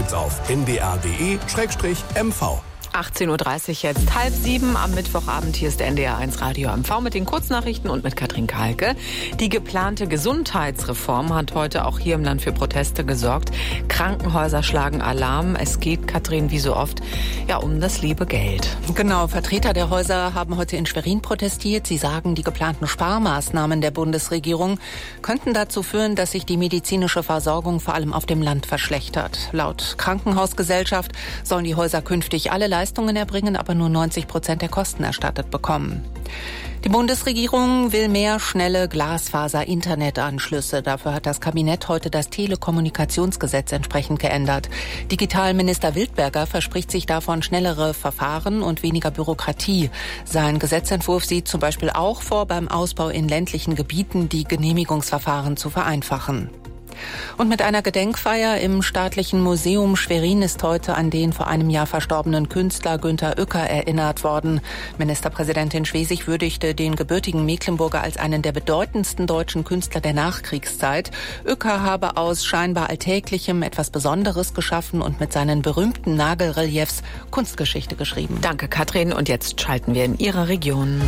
gibt's auf ndr.de/mv. 18.30 Uhr jetzt, 6:30 am Mittwochabend. Hier ist der NDR1 Radio MV mit den Kurznachrichten und mit Katrin Kalke. Die geplante Gesundheitsreform hat heute auch hier im Land für Proteste gesorgt. Krankenhäuser schlagen Alarm. Es geht, Katrin, wie so oft, ja, um das liebe Geld. Genau, Vertreter der Häuser haben heute in Schwerin protestiert. Sie sagen, die geplanten Sparmaßnahmen der Bundesregierung könnten dazu führen, dass sich die medizinische Versorgung vor allem auf dem Land verschlechtert. Laut Krankenhausgesellschaft sollen die Häuser künftig alle Leistungen erbringen, aber nur 90% der Kosten erstattet bekommen. Die Bundesregierung will mehr schnelle Glasfaser-Internetanschlüsse. Dafür hat das Kabinett heute das Telekommunikationsgesetz entsprechend geändert. Digitalminister Wildberger verspricht sich davon schnellere Verfahren und weniger Bürokratie. Sein Gesetzentwurf sieht zum Beispiel auch vor, beim Ausbau in ländlichen Gebieten die Genehmigungsverfahren zu vereinfachen. Und mit einer Gedenkfeier im Staatlichen Museum Schwerin ist heute an den vor einem Jahr verstorbenen Künstler Günter Uecker erinnert worden. Ministerpräsidentin Schwesig würdigte den gebürtigen Mecklenburger als einen der bedeutendsten deutschen Künstler der Nachkriegszeit. Uecker habe aus scheinbar Alltäglichem etwas Besonderes geschaffen und mit seinen berühmten Nagelreliefs Kunstgeschichte geschrieben. Danke, Katrin. Und jetzt schalten wir in Ihre Region.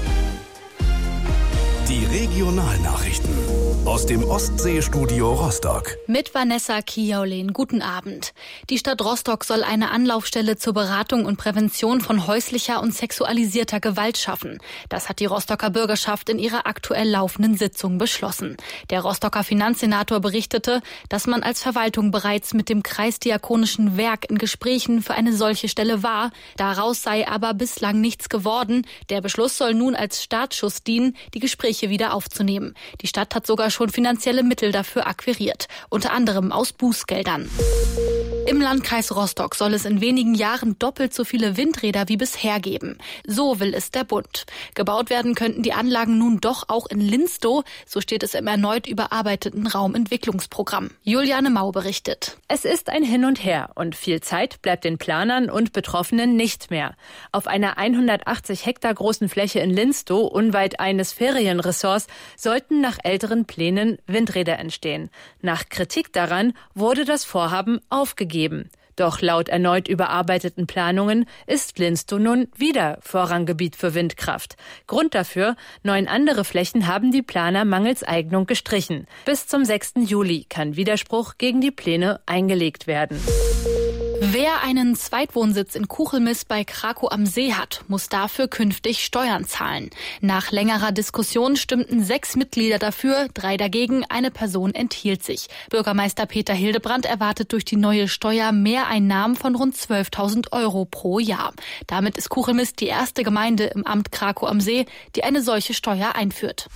Die Regionalnachrichten aus dem Ostseestudio Rostock. Mit Vanessa Kiaulin, guten Abend. Die Stadt Rostock soll eine Anlaufstelle zur Beratung und Prävention von häuslicher und sexualisierter Gewalt schaffen. Das hat die Rostocker Bürgerschaft in ihrer aktuell laufenden Sitzung beschlossen. Der Rostocker Finanzsenator berichtete, dass man als Verwaltung bereits mit dem Kreisdiakonischen Werk in Gesprächen für eine solche Stelle war. Daraus sei aber bislang nichts geworden. Der Beschluss soll nun als Startschuss dienen, die Gespräche wieder aufzunehmen. Die Stadt hat sogar schon finanzielle Mittel dafür akquiriert, unter anderem aus Bußgeldern. Im Landkreis Rostock soll es in wenigen Jahren doppelt so viele Windräder wie bisher geben. So will es der Bund. Gebaut werden könnten die Anlagen nun doch auch in Linstow, so steht es im erneut überarbeiteten Raumentwicklungsprogramm. Juliane Mau berichtet. Es ist ein Hin und Her und viel Zeit bleibt den Planern und Betroffenen nicht mehr. Auf einer 180 Hektar großen Fläche in Linstow, unweit eines Ferienressorts, sollten nach älteren Plänen Windräder entstehen. Nach Kritik daran wurde das Vorhaben aufgegeben. Doch laut erneut überarbeiteten Planungen ist Linstow nun wieder Vorranggebiet für Windkraft. Grund dafür: 9 andere Flächen haben die Planer mangels Eignung gestrichen. Bis zum 6. Juli kann Widerspruch gegen die Pläne eingelegt werden. Wer einen Zweitwohnsitz in Kuchelmis bei Krakow am See hat, muss dafür künftig Steuern zahlen. Nach längerer Diskussion stimmten 6 Mitglieder dafür, 3 dagegen, eine Person enthielt sich. Bürgermeister Peter Hildebrand erwartet durch die neue Steuer Mehreinnahmen von rund 12.000 € pro Jahr. Damit ist Kuchelmis die erste Gemeinde im Amt Krakow am See, die eine solche Steuer einführt.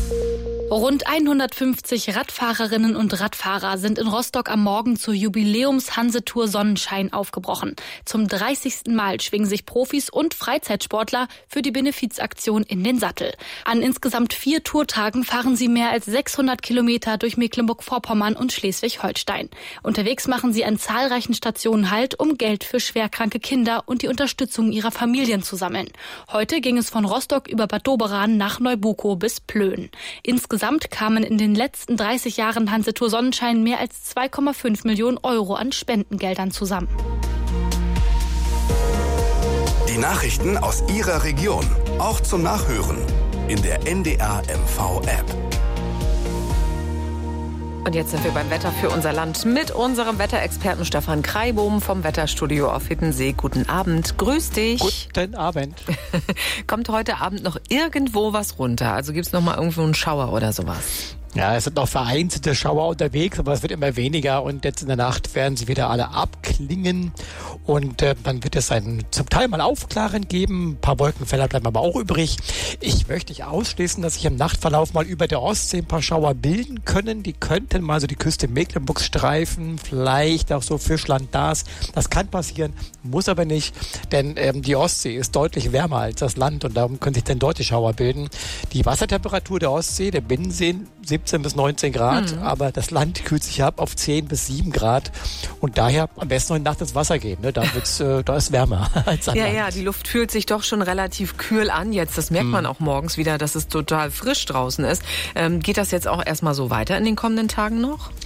Rund 150 Radfahrerinnen und Radfahrer sind in Rostock am Morgen zur Jubiläums-Hansetour Sonnenschein aufgebrochen. Zum 30. Mal schwingen sich Profis und Freizeitsportler für die Benefizaktion in den Sattel. An insgesamt 4 Tourtagen fahren sie mehr als 600 Kilometer durch Mecklenburg-Vorpommern und Schleswig-Holstein. Unterwegs machen sie an zahlreichen Stationen Halt, um Geld für schwerkranke Kinder und die Unterstützung ihrer Familien zu sammeln. Heute ging es von Rostock über Bad Doberan nach Neubukow bis Plön. Insgesamt kamen in den letzten 30 Jahren Hansetour Sonnenschein mehr als 2,5 Millionen € an Spendengeldern zusammen. Die Nachrichten aus Ihrer Region, auch zum Nachhören in der NDR MV App. Und jetzt sind wir beim Wetter für unser Land mit unserem Wetterexperten Stefan Kreibohm vom Wetterstudio auf Hiddensee. Guten Abend, grüß dich. Guten Abend. Kommt heute Abend noch irgendwo was runter? Also gibt es noch mal irgendwo einen Schauer oder sowas? Ja, es sind noch vereinzelte Schauer unterwegs, aber es wird immer weniger und jetzt in der Nacht werden sie wieder alle abklingen und dann wird es zum Teil mal Aufklaren geben. Ein paar Wolkenfelder bleiben aber auch übrig. Ich möchte nicht ausschließen, dass sich im Nachtverlauf mal über der Ostsee ein paar Schauer bilden können. Die könnten mal so die Küste Mecklenburgs streifen, vielleicht auch so Fischland, das kann passieren, muss aber nicht, denn die Ostsee ist deutlich wärmer als das Land und darum können sich dann deutlich Schauer bilden. Die Wassertemperatur der Ostsee, der Binnensee, 17 bis 19 Grad, aber das Land kühlt sich ab auf 10 bis 7 Grad und daher am besten heute Nacht ins Wasser gehen. Ne? Da ist wärmer als an Land. Ja, die Luft fühlt sich doch schon relativ kühl an jetzt. Das merkt man auch morgens wieder, dass es total frisch draußen ist. Geht das jetzt auch erstmal so weiter in den kommenden Tagen noch?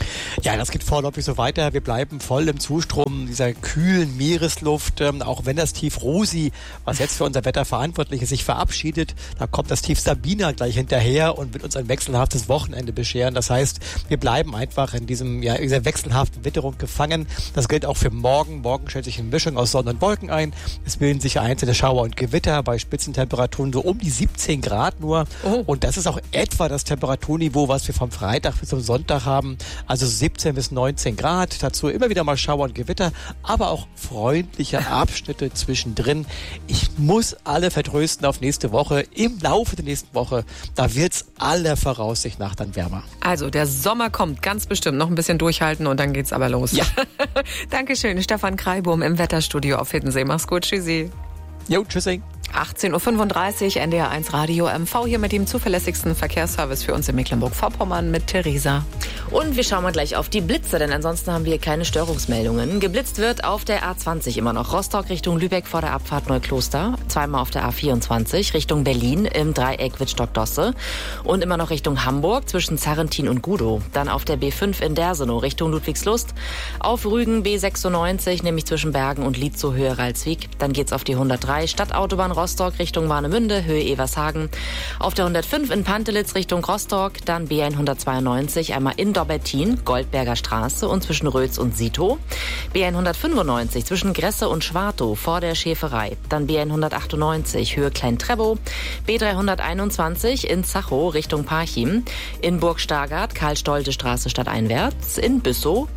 Ja, das geht vorläufig so weiter. Wir bleiben voll im Zustrom dieser kühlen Meeresluft. Auch wenn das Tief Rosi, was jetzt für unser Wetter verantwortlich ist, sich verabschiedet, da kommt das Tief Sabina gleich hinterher und wird uns ein wechselhaftes Wochenende bescheren. Das heißt, wir bleiben einfach in dieser wechselhaften Witterung gefangen. Das gilt auch für morgen. Morgen stellt sich eine Mischung aus Sonne und Wolken ein. Es bilden sich einzelne Schauer und Gewitter bei Spitzentemperaturen so um die 17 Grad nur. Oh. Und das ist auch etwa das Temperaturniveau, was wir vom Freitag bis zum Sonntag haben. Also 17 bis 19 Grad. Dazu immer wieder mal Schauer und Gewitter, aber auch freundliche Abschnitte zwischendrin. Ich muss alle vertrösten auf nächste Woche. Im Laufe der nächsten Woche, da wird's aller Voraussicht nach dann wärmer. Also der Sommer kommt ganz bestimmt. Noch ein bisschen durchhalten und dann geht's aber los. Ja. Dankeschön, Stefan Kreibum im Wetterstudio auf Hiddensee. Mach's gut, tschüssi. Jo, tschüssi. 18.35 Uhr, NDR1 Radio MV hier mit dem zuverlässigsten Verkehrsservice für uns in Mecklenburg-Vorpommern mit Theresa. Und wir schauen mal gleich auf die Blitze, denn ansonsten haben wir keine Störungsmeldungen. Geblitzt wird auf der A20 immer noch. Rostock Richtung Lübeck vor der Abfahrt Neukloster. Zweimal auf der A24 Richtung Berlin im Dreieck Wittstock-Dosse. Und immer noch Richtung Hamburg zwischen Zarrentin und Gudow. Dann auf der B5 in Dersenow Richtung Ludwigslust. Auf Rügen B96, nämlich zwischen Bergen und Lietzow Höhe Ralswiek. Dann geht's auf die 103 Stadtautobahn Rostock Richtung Warnemünde, Höhe Evershagen. Auf der 105 in Pantelitz Richtung Rostock, dann B192 einmal in Dobbertin, Goldberger Straße und zwischen Rötz und Sito. B195 zwischen Gresse und Schwartow vor der Schäferei. Dann B198 Höhe Klein-Trebow. B321 in Zachow Richtung Parchim. In Burg Stargard, Karl-Stolte Straße stadteinwärts. In Bützow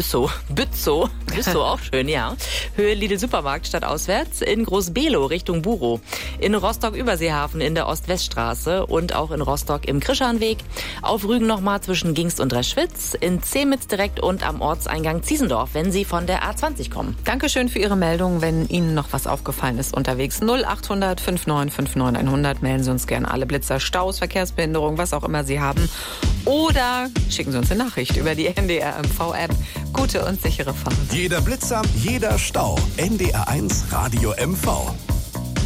auch schön, ja. Höhe Lidl Supermarkt stadtauswärts. In Groß-Below Richtung Burow. In Rostock-Überseehafen in der Ost-West-Straße und auch in Rostock im Krischanweg. Auf Rügen nochmal zwischen Gingst und Reschwitz. In Zemitz direkt und am Ortseingang Ziesendorf, wenn Sie von der A20 kommen. Dankeschön für Ihre Meldung. Wenn Ihnen noch was aufgefallen ist unterwegs, 0800 5959 100. Melden Sie uns gerne alle Blitzer, Staus, Verkehrsbehinderung, was auch immer Sie haben. Oder schicken Sie uns eine Nachricht über die NDR-MV-App. Gute und sichere Fahrt. Jeder Blitzer, jeder Stau. NDR1 Radio MV.